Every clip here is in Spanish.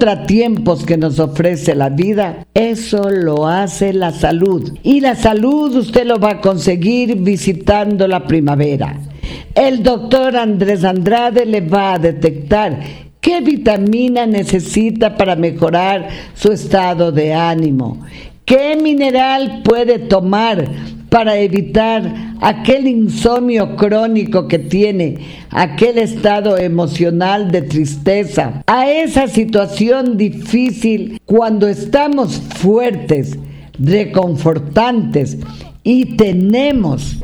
contratiempos que nos ofrece la vida, eso lo hace la salud. Y la salud usted lo va a conseguir visitando la primavera. El doctor Andrés Andrade le va a detectar qué vitamina necesita para mejorar su estado de ánimo, qué mineral puede tomar para evitar aquel insomnio crónico que tiene, aquel estado emocional de tristeza, a esa situación difícil cuando estamos fuertes, reconfortantes y tenemos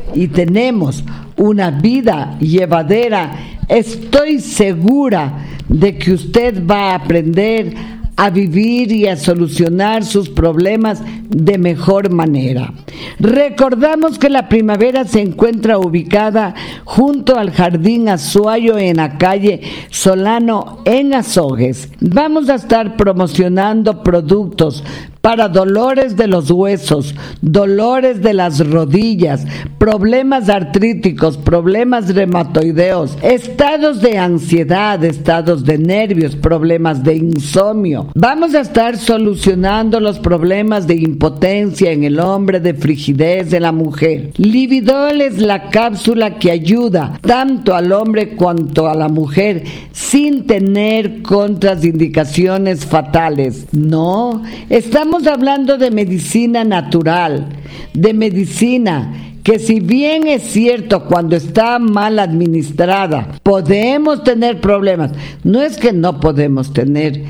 una vida llevadera. Estoy segura de que usted va a aprender a vivir y a solucionar sus problemas de mejor manera. Recordamos que la primavera se encuentra ubicada junto al Jardín Azuayo en la calle Solano en Azogues. Vamos a estar promocionando productos para dolores de los huesos, dolores de las rodillas, problemas artríticos, problemas reumatoideos, estados de ansiedad, estados de nervios, problemas de insomnio. Vamos a estar solucionando los problemas de impotencia en el hombre, de frigidez de la mujer. Lividol es la cápsula que ayuda tanto al hombre cuanto a la mujer sin tener contraindicaciones fatales. No, estamos hablando de medicina natural, de medicina que, si bien es cierto, cuando está mal administrada podemos tener problemas, no es que no podemos tener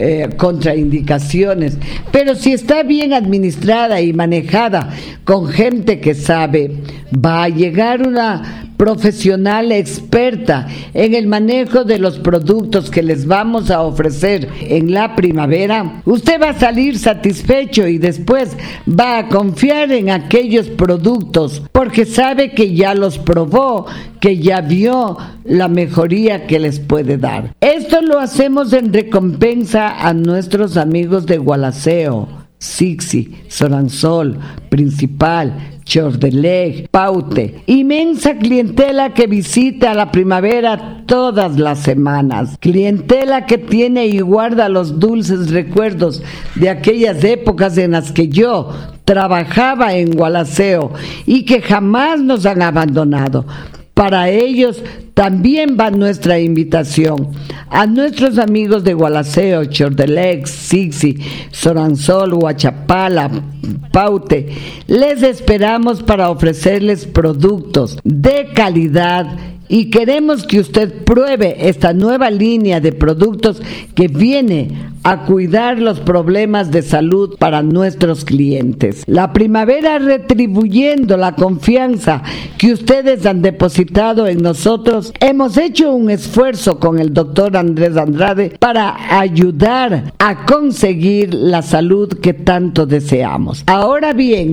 contraindicaciones, pero si está bien administrada y manejada con gente que sabe, va a llegar una profesional experta en el manejo de los productos que les vamos a ofrecer en la primavera. Usted va a salir satisfecho y después va a confiar en aquellos productos porque sabe que ya los probó, que ya vio la mejoría que les puede dar. Esto lo hacemos en recompensa a nuestros amigos de Gualaceo, Sixi, Soransol, Principal, Chordeleg, Paute, inmensa clientela que visita la primavera todas las semanas, clientela que tiene y guarda los dulces recuerdos de aquellas épocas en las que yo trabajaba en Gualaceo y que jamás nos han abandonado. Para ellos también va nuestra invitación. A nuestros amigos de Gualaceo, Chordeleg, Sixi, Soransol, Huachapala, Paute, les esperamos para ofrecerles productos de calidad y queremos que usted pruebe esta nueva línea de productos que viene a cuidar los problemas de salud para nuestros clientes. La primavera retribuyendo la confianza que ustedes han depositado en nosotros, hemos hecho un esfuerzo con el doctor Andrés Andrade para ayudar a conseguir la salud que tanto deseamos. Ahora bien,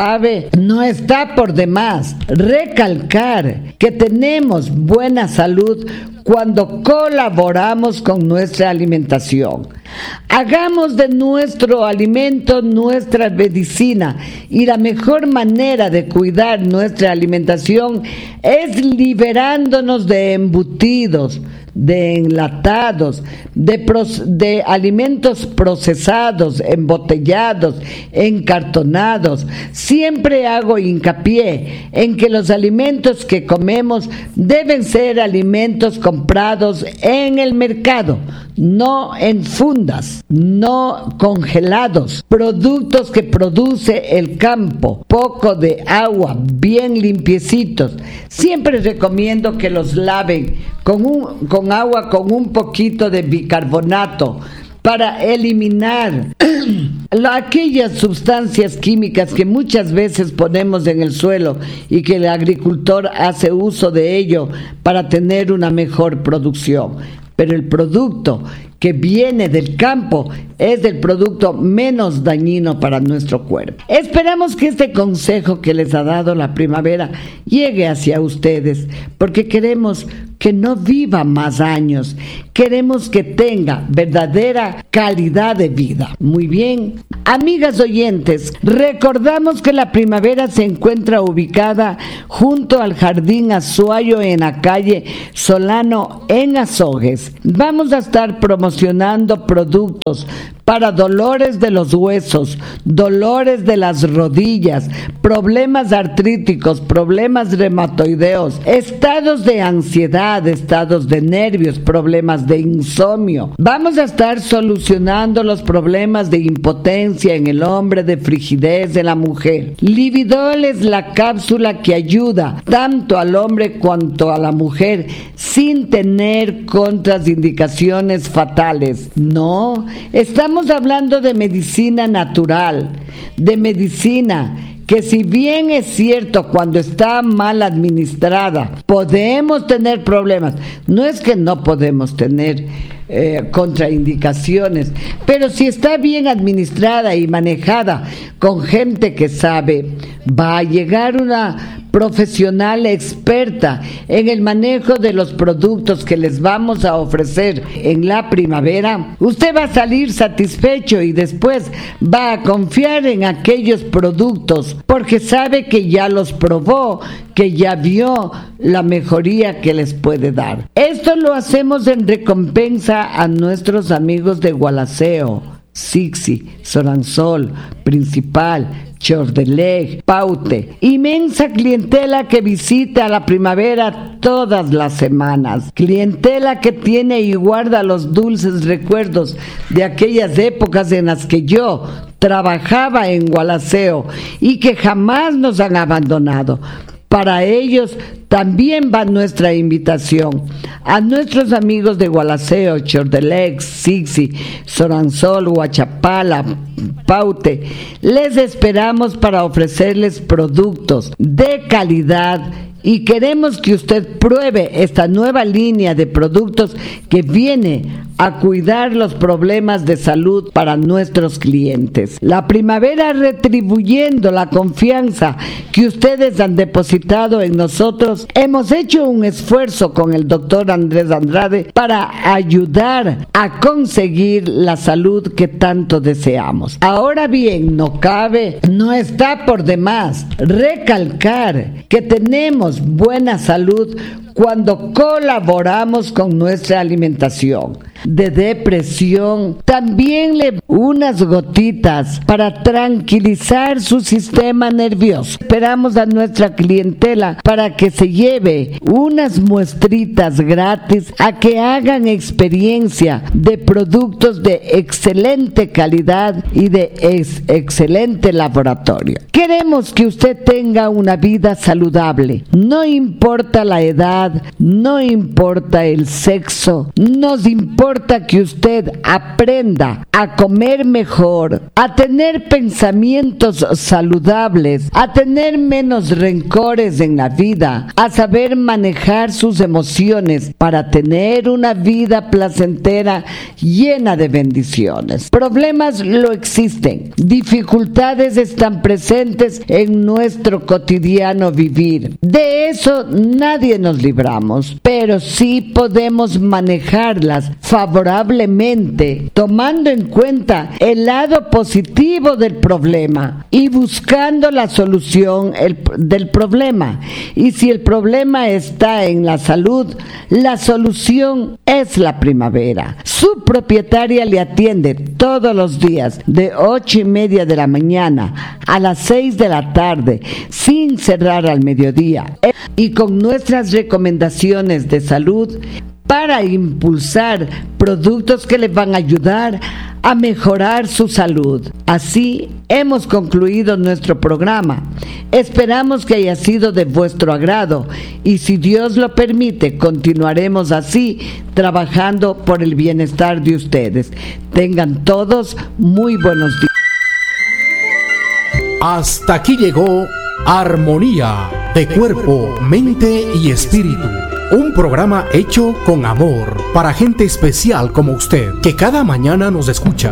no está por demás recalcar que tenemos buena salud cuando colaboramos con nuestra alimentación. Hagamos de nuestro alimento nuestra medicina y la mejor manera de cuidar nuestra alimentación es liberándonos de embutidos, de enlatados, de alimentos procesados, embotellados, encartonados. Siempre hago hincapié en que los alimentos que comemos deben ser alimentos comprados en el mercado, no en fundas, no congelados, productos que produce el campo, poco de agua, bien limpiecitos. Siempre recomiendo que los laven con agua con un poquito de bicarbonato para eliminar aquellas sustancias químicas que muchas veces ponemos en el suelo y que el agricultor hace uso de ello para tener una mejor producción. Pero el producto que viene del campo es el producto menos dañino para nuestro cuerpo. Esperamos que este consejo que les ha dado la primavera llegue hacia ustedes, porque queremos que no viva más años. Queremos que tenga verdadera calidad de vida. Muy bien. Amigas oyentes, recordamos que la primavera se encuentra ubicada junto al Jardín Azuayo en la calle Solano en Azogues. Vamos a estar promocionando productos para dolores de los huesos, dolores de las rodillas, problemas artríticos, problemas reumatoideos, estados de ansiedad, estados de nervios, problemas de insomnio. Vamos a estar solucionando los problemas de impotencia en el hombre, de frigidez de la mujer. Lividol es la cápsula que ayuda tanto al hombre cuanto a la mujer sin tener contraindicaciones fatales. No, estamos hablando de medicina natural, de medicina que, si bien es cierto, cuando está mal administrada podemos tener problemas, no es que no podemos tener contraindicaciones, pero si está bien administrada y manejada con gente que sabe, va a llegar una profesional experta en el manejo de los productos que les vamos a ofrecer en la primavera. Usted va a salir satisfecho y después va a confiar en aquellos productos porque sabe que ya los probó, que ya vio la mejoría que les puede dar. Esto lo hacemos en recompensa a nuestros amigos de Gualaceo, Sixi, Soransol, Principal, Chordeleg, Paute, inmensa clientela que visita la primavera todas las semanas, clientela que tiene y guarda los dulces recuerdos de aquellas épocas en las que yo trabajaba en Gualaceo y que jamás nos han abandonado. Para ellos también va nuestra invitación. A nuestros amigos de Gualaceo, Chordeleg, Sixi, Soransol, Huachapala, Paute, les esperamos para ofrecerles productos de calidad y queremos que usted pruebe esta nueva línea de productos que viene a cuidar los problemas de salud para nuestros clientes. La primavera retribuyendo la confianza que ustedes han depositado en nosotros, hemos hecho un esfuerzo con el doctor Andrés Andrade para ayudar a conseguir la salud que tanto deseamos. Ahora bien, no está por demás recalcar que tenemos buena salud cuando colaboramos con nuestra alimentación. De depresión, también le unas gotitas para tranquilizar su sistema nervioso. Esperamos a nuestra clientela para que se lleve unas muestritas gratis a que hagan experiencia de productos de excelente calidad y de excelente laboratorio. Queremos que usted tenga una vida saludable. No importa la edad, no importa el sexo, nos importa que usted aprenda a comer mejor, a tener pensamientos saludables, a tener menos rencores en la vida, a saber manejar sus emociones para tener una vida placentera llena de bendiciones. Problemas lo existen, dificultades están presentes en nuestro cotidiano vivir. De eso nadie nos libramos, pero sí podemos manejarlas favorablemente, tomando en cuenta el lado positivo del problema y buscando la solución del problema. Y si el problema está en la salud, la solución es la primavera. Su propietaria le atiende todos los días de 8:30 de la mañana a las 6 de la tarde, sin cerrar al mediodía, y con nuestras recomendaciones de salud para impulsar productos que les van a ayudar a mejorar su salud. Así hemos concluido nuestro programa. Esperamos que haya sido de vuestro agrado y, si Dios lo permite, continuaremos así trabajando por el bienestar de ustedes. Tengan todos muy buenos días. Hasta aquí llegó Armonía de Cuerpo, Mente y Espíritu. Un programa hecho con amor para gente especial como usted, que cada mañana nos escucha.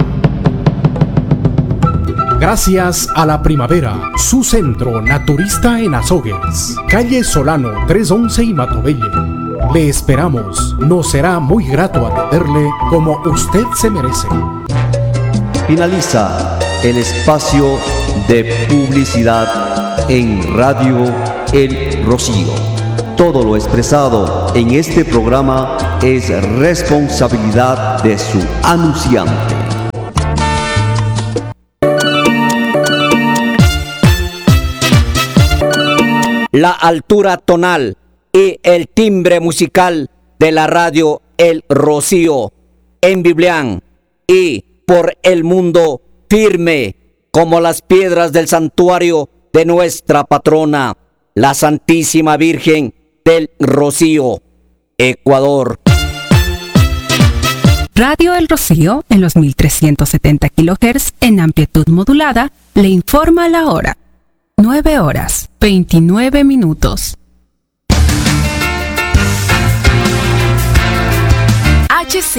Gracias a La Primavera, su centro naturista en Azogues, calle Solano 311 y Matobelle. Le esperamos. Nos será muy grato atenderle como usted se merece. Finaliza el espacio de publicidad en Radio El Rocío. Todo lo expresado en este programa es responsabilidad de su anunciante. La altura tonal y el timbre musical de la radio El Rocío en Biblián y por el mundo, firme como las piedras del santuario de nuestra patrona, la Santísima Virgen del Rocío, Ecuador. Radio El Rocío, en los 1370 kHz en amplitud modulada, le informa la hora. 9:29. HC